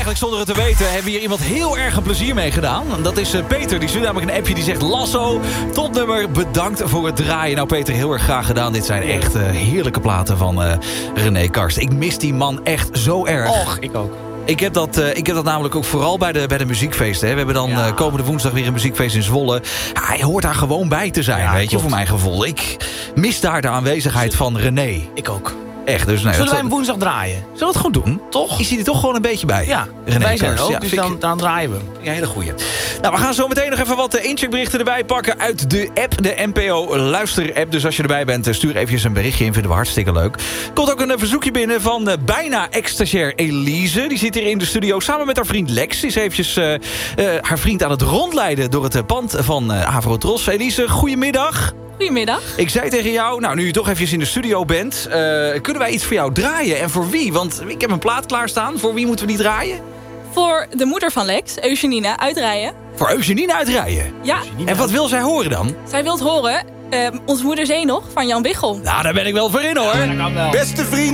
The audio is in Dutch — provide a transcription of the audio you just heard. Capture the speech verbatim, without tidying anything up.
eigenlijk zonder het te weten hebben we hier iemand heel erg een plezier mee gedaan. Dat is uh, Peter, die stuurt namelijk een appje die zegt... Lasso, topnummer, bedankt voor het draaien. Nou Peter, heel erg graag gedaan. Dit zijn echt uh, heerlijke platen van uh, René Karst. Ik mis die man echt zo erg. Och, ik ook. Ik heb, dat, uh, ik heb dat namelijk ook vooral bij de, bij de muziekfeesten. Hè. We hebben dan ja. uh, komende woensdag weer een muziekfeest in Zwolle. Ja, hij hoort daar gewoon bij te zijn, ja, weet je, voor mijn gevoel. Ik mis daar de aanwezigheid van René. Ik ook. Echt, dus nee, Zullen wij hem woensdag draaien? Zullen we het gewoon doen? Toch? Is hij er toch gewoon een beetje bij? Ja, René wij zijn er ook, ja, dus dan, dan draaien we hem. Ja, hele goeie. Nou, we gaan zo meteen nog even wat uh, incheckberichten erbij pakken uit de app, de N P O Luister-app. Dus als je erbij bent, stuur eventjes een berichtje in, vinden we hartstikke leuk. Komt ook een uh, verzoekje binnen van uh, bijna ex-stagiair Elise. Die zit hier in de studio samen met haar vriend Lex. Die is eventjes uh, uh, haar vriend aan het rondleiden door het uh, pand van uh, Avrotros. Elise, goedemiddag. Goedemiddag. Ik zei tegen jou, nou nu je toch even in de studio bent... Uh, kunnen wij iets voor jou draaien? En voor wie? Want ik heb een plaat klaarstaan. Voor wie moeten we die draaien? Voor de moeder van Lex, Eugenine, uitrijden. Voor Eugenine uitrijden? Ja. En wat wil zij horen dan? Zij wil horen, uh, Onze moeder zee nog, van Jan Biggel. Nou, daar ben ik wel voor in hoor. Ja, beste vriend.